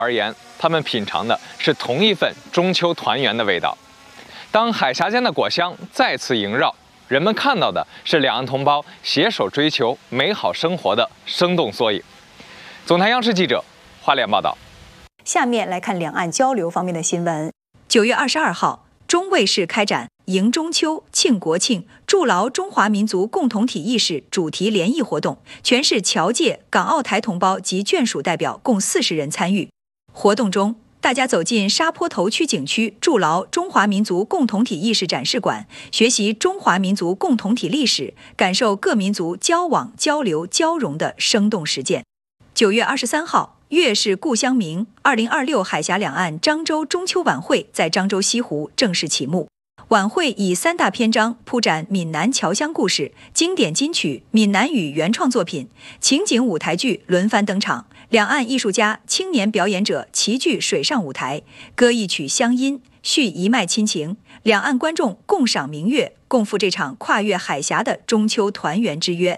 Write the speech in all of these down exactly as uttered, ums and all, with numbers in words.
而言，他们品尝的是同一份中秋团圆的味道。当海峡间的果香再次萦绕，人们看到的是两岸同胞携手追求美好生活的生动缩影。总台央视记者花莲报道。 下面来看两岸交流方面的新闻。 九月二十二号，中卫视开展迎中秋、庆国庆、筑牢中华民族共同体意识主题联谊活动，全市侨界、港澳台同胞及眷属代表共四十人参与。活动中，大家走进沙坡头区景区筑牢中华民族共同体意识展示馆，学习中华民族共同体历史，感受各民族交往、交流、交融的生动实践。九月二十三号，月是故乡明二零二六海峡两岸漳州中秋晚会在漳州西湖正式启幕。晚会以三大篇章铺展闽南侨乡故事、经典金曲、闽南语原创作品、情景舞台剧轮番登场，两岸艺术家、青年表演者齐聚水上舞台，歌一曲乡音，叙一脉亲情，两岸观众共赏明月，共赴这场跨越海峡的中秋团圆之约。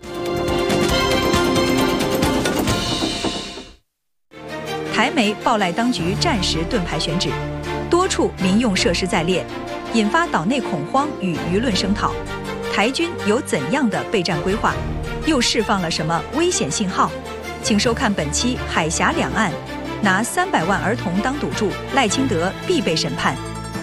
台媒报赖当局战时盾牌选址，多处民用设施在列，引发岛内恐慌与舆论声讨。台军有怎样的备战规划？又释放了什么危险信号？请收看本期《海峡两岸》，拿三百万儿童当赌注，赖清德必被审判。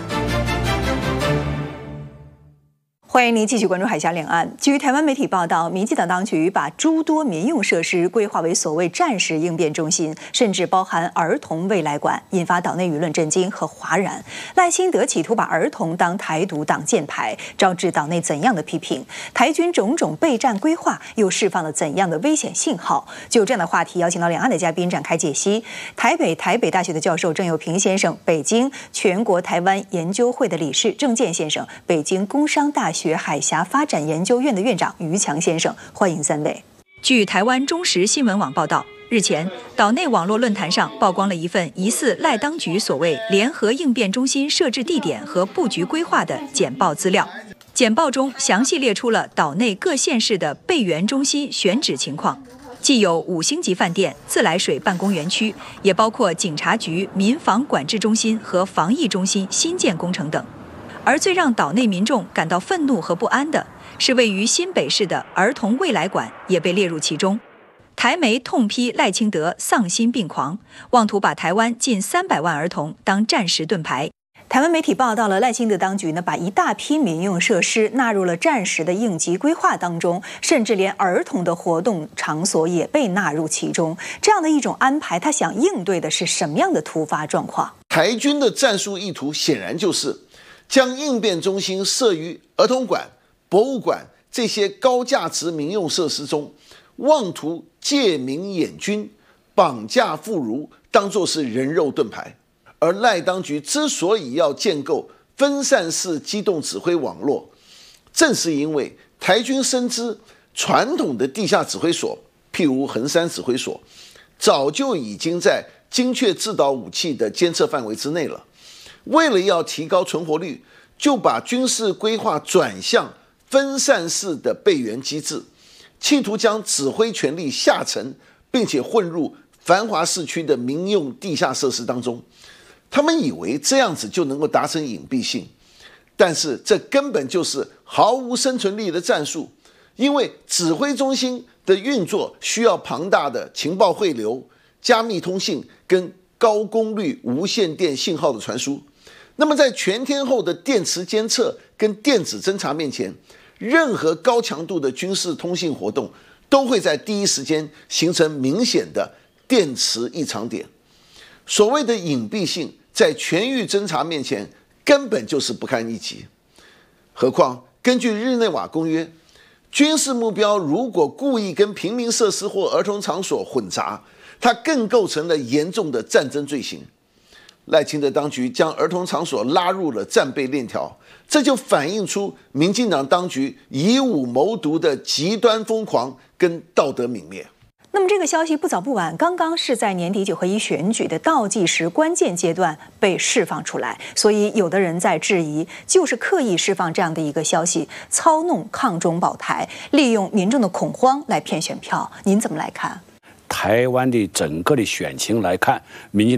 欢迎您继续关注海峡两岸。据台湾媒体报道，民进党当局把诸多民用设施规划为所谓战时应变中心，甚至包含儿童未来馆，引发岛内舆论震惊和哗然。赖清德企图把儿童当台独挡箭牌，招致岛内怎样的批评？台军种种备战规划又释放了怎样的危险信号？就这样的话题，邀请到两岸的嘉宾展开解析。台北台北大学的教授郑友平先生，北京全国台湾研究会的理事郑健先生，北京工商大学学海峡发展研究院的院长于强先生，欢迎三位。 据台湾中时新闻网报道，日前岛内网络论坛上曝光了一份疑似赖当局所谓联合应变中心设置地点和布局规划的简报资料。简报中详细列出了岛内各县市的备援中心选址情况，既有五星级饭店、自来水办公园区，也包括警察局、民防管制中心和防疫中心新建工程等。而最让岛内民众感到愤怒和不安的是，位于新北市的儿童未来馆也被列入其中。台媒痛批赖清德丧心病狂，妄图把台湾近三百万儿童当战时盾牌。 台湾媒体报道了赖清德当局呢，把一大批民用设施纳入了战时的应急规划当中，甚至连儿童的活动场所也被纳入其中。这样的一种安排，他想应对的是什么样的突发状况？ 台军的战术意图显然就是将应变中心设于儿童馆、博物馆这些高价值民用设施中，妄图借民掩军、绑架妇孺，当作是人肉盾牌。而赖当局之所以要建构分散式机动指挥网络，正是因为台军深知传统的地下指挥所，譬如衡山指挥所，早就已经在精确制导武器的监测范围之内了。为了要提高存活率，就把军事规划转向分散式的备援机制，企图将指挥权力下沉，并且混入繁华市区的民用地下设施当中。他们以为这样子就能够达成隐蔽性，但是这根本就是毫无生存力的战术，因为指挥中心的运作需要庞大的情报汇流、加密通信跟高功率无线电信号的传输。那么在全天候的电磁监测跟电子侦察面前，任何高强度的军事通信活动都会在第一时间形成明显的电磁异常点。所谓的隐蔽性在全域侦察面前根本就是不堪一击。何况根据日内瓦公约，军事目标如果故意跟平民设施或儿童场所混杂，它更构成了严重的战争罪行。赖清德当局将儿童场所拉入了战备链条，这就反映出民进党当局以武谋独的极端疯狂跟道德泯灭。 那么这个消息不早不晚，刚刚是在年底九合一选举的倒计时关键阶段被释放出来，所以有的人在质疑，就是刻意释放这样的一个消息，操弄抗中保台，利用民众的恐慌来骗选票。您怎么来看？ 台湾的整个的选情来看，民进